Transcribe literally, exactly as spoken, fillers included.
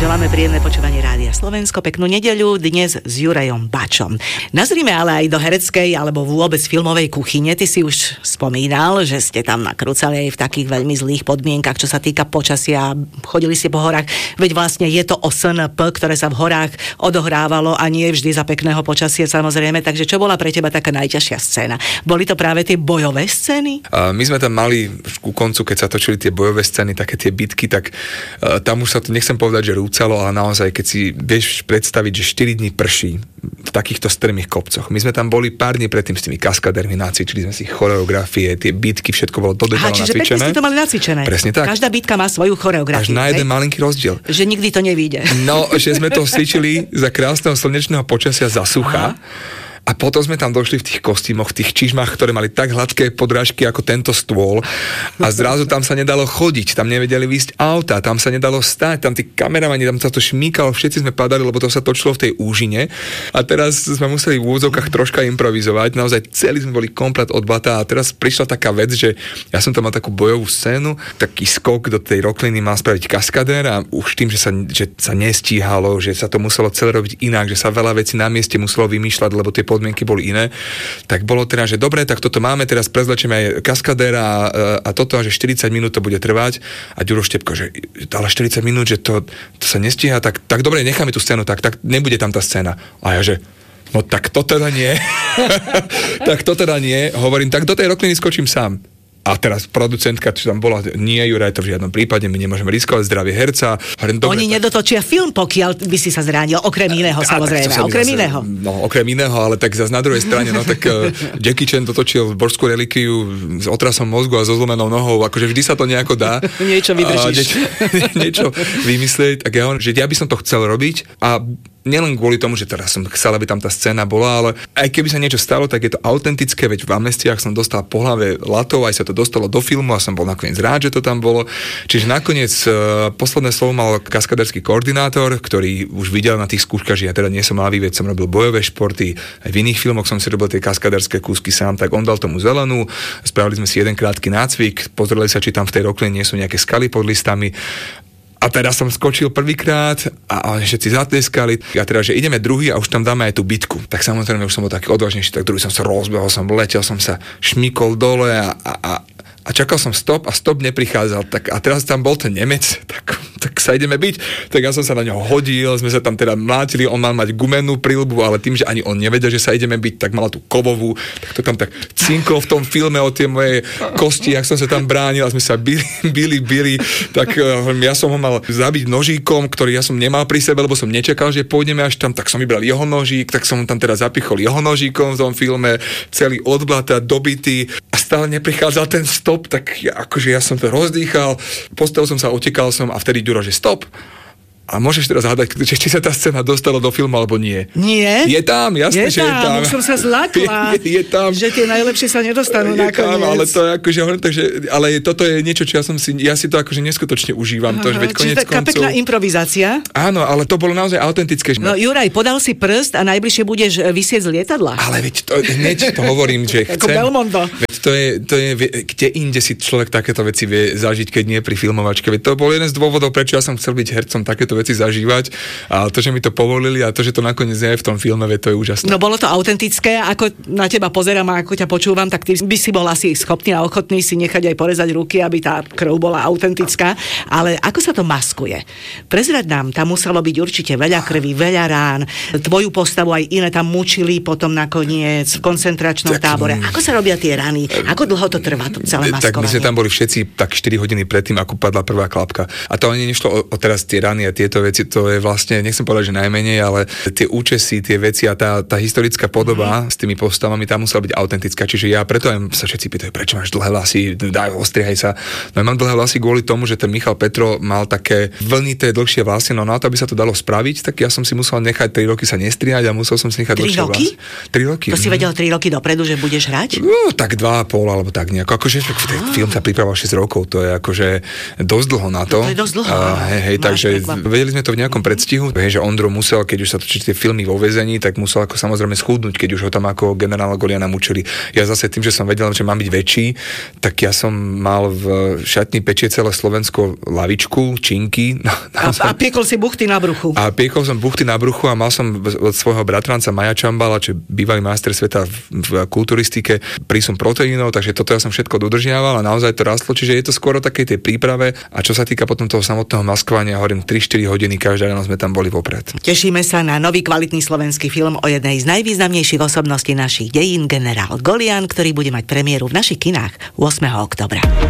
Želáme príjemné počúvanie Rádia Slovensko, peknú nedeľu dnes s Jurajom Bačom. Nazrime ale aj do hereckej alebo vôbec filmovej kuchyne. Ty si už spomínal, že ste tam nakrúcali aj v takých veľmi zlých podmienkach, čo sa týka počasia. Chodili ste po horách, veď vlastne je to o es en pé, ktoré sa v horách odohrávalo a nie vždy za pekného počasia, samozrejme. Takže čo bola pre teba taká najťažšia scéna? Boli to práve tie bojové scény? Uh, my sme tam mali ku koncu, keď sa točili tie bojové scény, také tie bitky, tak uh, tam už sa to, nechcem povedať, že rúcalo, ale naozaj, keď si vieš predstaviť, že štyri dní prší v takýchto strmých kopcoch. My sme tam boli pár dní predtým s tými kaskadérmi, nacvičili sme si choreografie, tie bitky, všetko bolo do detailu nacvičené. Aha, čiže pekne ste to mali nacvičené. Presne tak. Každá bitka má svoju choreografiu. Až na jeden malinký rozdiel. Že nikdy to nevyjde. No, že sme to cvičili za krásneho slnečného počasia za sucha. Aha. A potom sme tam došli v tých kostýmoch, v tých čižmách, ktoré mali tak hladké podrážky ako tento stôl. A zrazu tam sa nedalo chodiť, tam nevedeli výjsť auta, tam sa nedalo stáť, tam tí kameramani, tam sa to šmíkalo, všetci sme padali, lebo to sa točilo v tej úžine. A teraz sme museli v úvodzovkách troška improvizovať, naozaj celý sme boli komplet od blata. A teraz prišla taká vec, že ja som tam mal takú bojovú scénu, taký skok do tej rokliny mal spraviť kaskadér a už tým, že sa, že sa nestíhalo, že sa to muselo celé robiť inak, že sa veľa vecí na mieste muselo vymýšľať, lebo tie podmienky boli iné, tak bolo teda, že dobre, tak toto máme, teraz prezlečeme aj kaskadéra a, a toto, a že štyridsať minút to bude trvať a Ďuro Štepko, že ale štyridsať minút, že to, to sa nestíha, tak, tak dobre, necháme tú scénu, tak, tak nebude tam tá scéna. A ja, že no tak to teda nie. tak to teda nie. Hovorím, tak do tej rokliny skočím sám. A teraz producentka, čo tam bola, nie, Juraj, to v žiadnom prípade, my nemôžeme riskovať zdravie herca. Hovorím, dobre, Oni tak... nedotočia film, pokiaľ by si sa zranil, okrem iného, a, samozrejme, a, okrem zase, iného. No, okrem iného, ale tak zase na druhej strane, no tak uh, Jackie Chan dotočil Božskú relikiu s otrasom mozgu a so zlomenou nohou, akože vždy sa to nejako dá. niečo vydržíš. A, niečo vymyslieť, tak ja hovorím, že ja by som to chcel robiť a nielen kvôli tomu, že teraz som chcel, aby tam tá scéna bola, ale aj keby sa niečo stalo, tak je to autentické, veď v Amnestiách som dostal po hlave latou, aj sa to dostalo do filmu a som bol nakoniec rád, že to tam bolo. Čiže nakoniec uh, posledné slovo mal kaskaderský koordinátor, ktorý už videl na tých skúškach, že ja teda nie som mladý, veď som robil bojové športy, aj v iných filmoch som si robil tie kaskaderské kúsky sám, tak on dal tomu zelenú, spravili sme si jeden krátky nácvik, pozreli sa, či tam v tej rokline nie sú nejaké skaly pod listami. A teda som skočil prvýkrát a, a všetci zatlieskali. A teda, že ideme druhý a už tam dáme aj tú bitku. Tak samozrejme už som bol taký odvážnejší, tak druhý som sa rozbehol, som letel, som sa šmykol dole a, a, a, a čakal som stop a stop neprichádzal. Tak, a teraz tam bol ten Nemec, tak, tak sa ideme byť. Tak ja som sa na ňo hodil, sme sa tam teda mlátili, on mal mať gumenú prilbu, ale tým, že ani on nevedel, že sa ideme byť, tak mala tú kovovú, tak to tam tak cinklo v tom filme o tie moje kosti, jak som sa tam bránil a sme sa bili, bili, bili, tak ja som ho mal zabiť nožíkom, ktorý ja som nemal pri sebe, lebo som nečakal, že pôjdeme až tam, tak som vybral jeho nožík, tak som tam teda zapichol jeho nožíkom v tom filme, celý odblata, dobitý a stále neprichádzal ten stop, tak ja, akože ja som to rozdýchal, postavil som sa, utekal som a vtedy Ďuro, že stop. A môžeš teraz hádať, či sa tá scéna dostala do filmu, alebo nie. Nie? Je tam, jasne, je že je tam. Už som sa zlakla, je, je tam. Že tie najlepšie sa nedostanú je nakoniec. Tam, ale to je akože, takže, ale toto je niečo, čo ja som si, ja si to akože neskutočne užívam. Aha, to, že veď čiže taká koncov, pekná improvizácia. Áno, ale to bolo naozaj autentické. No Juraj, podal si prst a najbližšie budeš visieť z lietadla. Ale veď to, hneď to hovorím, že chcem. Ako Belmondo. Veď to je, to je, kde inde si človek takéto veci vie zažiť, keď nie pri filmovačke. Veď to bol jeden z dôvodov, prečo ja som chcel byť hercom, takéto veci zažívať. A to, že mi to povolili a to, že to nakoniec nie je v tom filme, to je úžasné. No bolo to autentické, ako na teba pozerám a ako ťa počúvam, tak ty by si bol asi schopný a ochotný si nechať aj porezať ruky, aby tá krv bola autentická. Ale ako sa to maskuje? Prezrať nám, tam muselo byť určite veľa krvi, veľa rán. Tvoju postavu aj iné tam mučili potom nakoniec v koncentračnom tak, tábore. Ako sa robia tie rany? Ako dlho to trvá to celé maskovanie? Tak my sme tam boli všetci tak štyri hodiny predtým, ako padla prvá klapka. A to ani nešlo o, o teraz tie rany a tieto veci, to je vlastne, nechcem povedať, že najmenej, ale tie účesy, tie veci a tá, tá historická podoba mm. s tými postavami, tá musela byť autentická. Čiže ja preto aj sa všetci pýtajú, prečo máš dlhé vlasy, daj, ostrihaj sa. No ja mám dlhé vlasy kvôli tomu, že ten Michal Petro mal také vlnité, dlhšie vlasy, no na to, aby sa to dalo spraviť, tak ja som si musel nechať tri roky sa nestrihať a musel som si nechať dlhšie vlasy. tri roky? To si vedel tri roky dopredu, že budeš hrať? No, tak dva a pol, alebo tak nejako. Akože film sa pripravoval šesť rokov, to je akože dosť dlho na to. To je dosť dlho. A, hej, hej, takže vedeli sme to v nejakom predstihu, hej, že Ondro musel, keď už sa točili tie filmy vo väzení, tak musel ako samozrejme schudnúť, keď už ho tam ako generála Goliana mučili. Ja zase tým, že som vedel, že mám byť väčší, tak ja som mal v šatni pečie celé Slovensko lavičku, činky. No, a, a piekol si buchty na bruchu. A piekol som buchty na bruchu a mal som od svojho bratranca Maja Čambala, čo bývalý majster sveta v, v kulturistike, prísun proteínov, takže toto ja som všetko dodržiaval a naozaj to rastlo, čiže je to skôr o takej tej príprave a čo sa týka potom toho samotného maskovania, hovorím tri štyri hodiny každé ráno sme tam boli vopred. Tešíme sa na nový kvalitný slovenský film o jednej z najvýznamnejších osobností našich dejín, generál Golian, ktorý bude mať premiéru v našich kinách ôsmeho októbra.